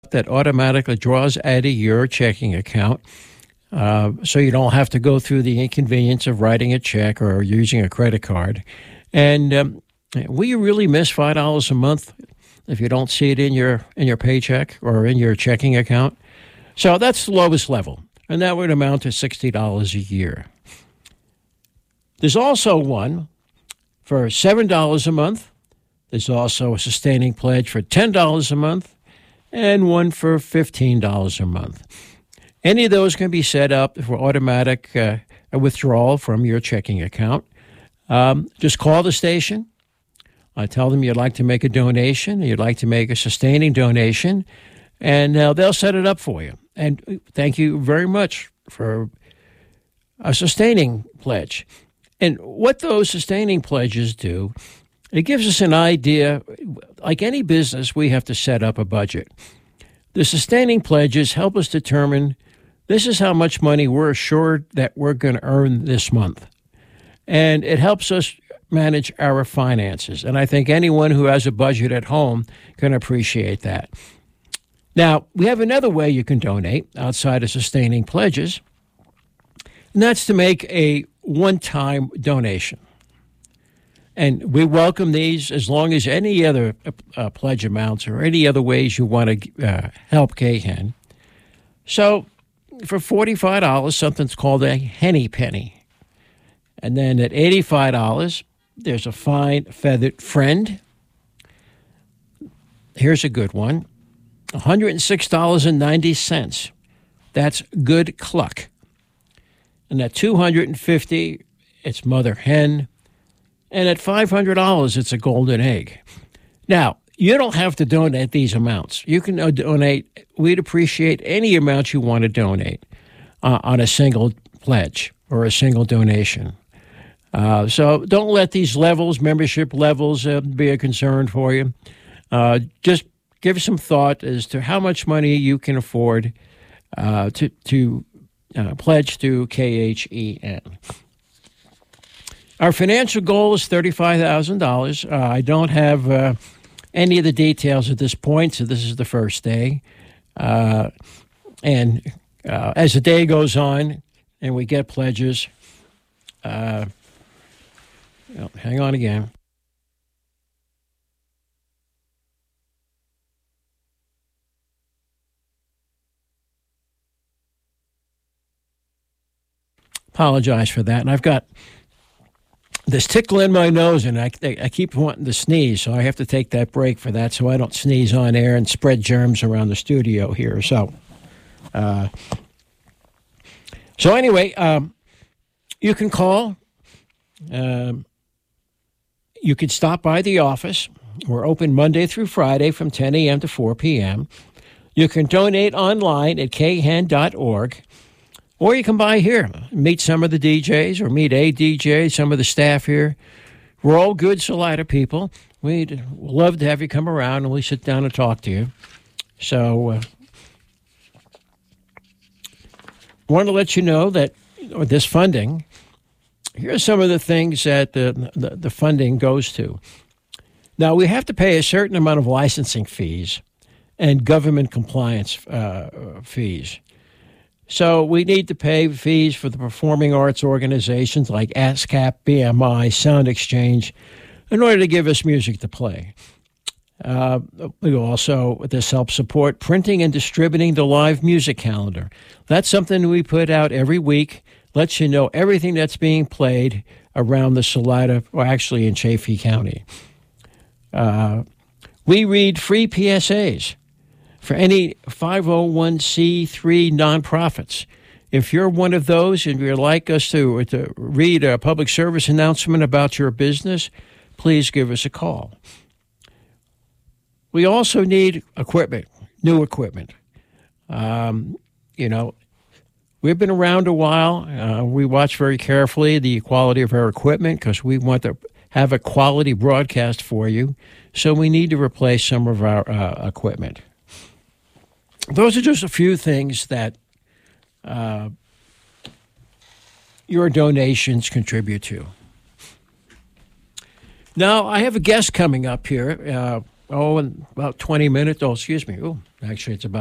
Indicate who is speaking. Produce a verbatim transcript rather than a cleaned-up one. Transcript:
Speaker 1: that automatically draws out of your checking account, uh, so you don't have to go through the inconvenience of writing a check or using a credit card. And um, will you really miss five dollars a month if you don't see it in your in your paycheck or in your checking account? So that's the lowest level, and that would amount to sixty dollars a year. There's also one for seven dollars a month. There's also a sustaining pledge for ten dollars a month and one for fifteen dollars a month. Any of those can be set up for automatic uh, withdrawal from your checking account. Um, just call the station. Uh, tell them you'd like to make a donation, you'd like to make a sustaining donation, and uh, they'll set it up for you. And thank you very much for a sustaining pledge. And what those sustaining pledges do, it gives us an idea. Like any business, we have to set up a budget. The sustaining pledges help us determine this is how much money we're assured that we're going to earn this month. And it helps us manage our finances. And I think anyone who has a budget at home can appreciate that. Now, we have another way you can donate outside of sustaining pledges, and that's to make a one-time donation. And we welcome these as long as any other uh, pledge amounts or any other ways you want to uh, help K H E N. So for forty-five dollars, something's called a Henny Penny. And then at eighty-five dollars, there's a fine feathered friend. Here's a good one, one hundred six dollars and ninety cents. That's Good Cluck. And at two hundred fifty dollars, it's Mother Hen. And at five hundred dollars, it's a Golden Egg. Now, you don't have to donate these amounts. You can donate, we'd appreciate any amount you want to donate uh, on a single pledge or a single donation. Uh, so don't let these levels, membership levels, uh, be a concern for you. Uh, just give some thought as to how much money you can afford uh, to, to uh, pledge to K H E N. Our financial goal is thirty-five thousand dollars. Uh, I don't have uh, any of the details at this point, so this is the first day. Uh, and uh, as the day goes on and we get pledges, uh, oh, hang on again. Apologize for that. And I've got this tickle in my nose, and I, I keep wanting to sneeze, so I have to take that break for that so I don't sneeze on air and spread germs around the studio here. So, uh, so anyway, um, you can call. Um, you can stop by the office. We're open Monday through Friday from ten a.m. to four p.m. You can donate online at k h e n dot org. Or you can buy here, meet some of the D Js or meet a D J, some of the staff here. We're all good Salida people. We'd love to have you come around and we sit down and talk to you. So I uh, want to let you know that this funding, here's some of the things that the, the, the funding goes to. Now, we have to pay a certain amount of licensing fees and government compliance uh, fees. So we need to pay fees for the performing arts organizations like ASCAP, B M I, Sound Exchange, in order to give us music to play. Uh, we also, this helps support printing and distributing the live music calendar. That's something we put out every week, lets you know everything that's being played around the Salida, or actually in Chaffee County. Uh, we read free P S As for any five oh one c three nonprofits. If you're one of those and you'd like us to, to read a public service announcement about your business, please give us a call. We also need equipment, new equipment. Um, you know, we've been around a while. Uh, we watch very carefully the quality of our equipment because we want to have a quality broadcast for you. So we need to replace some of our uh, equipment. Those are just a few things that uh, your donations contribute to. Now, I have a guest coming up here. Uh, Oh, in about twenty minutes. Oh, excuse me. Oh, actually, it's about